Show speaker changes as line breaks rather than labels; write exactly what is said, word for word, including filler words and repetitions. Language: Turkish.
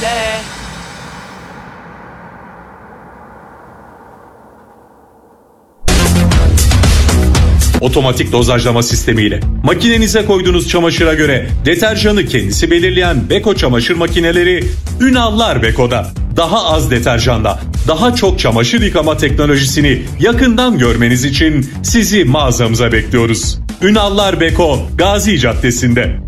içinde.
Otomatik dozajlama sistemiyle makinenize koyduğunuz çamaşıra göre deterjanı kendisi belirleyen Beko çamaşır makineleri Ünallar Beko'da. Daha az deterjanda daha çok çamaşır yıkama teknolojisini yakından görmeniz için sizi mağazamıza bekliyoruz. Ünallar Beko, Gazi Caddesi'nde.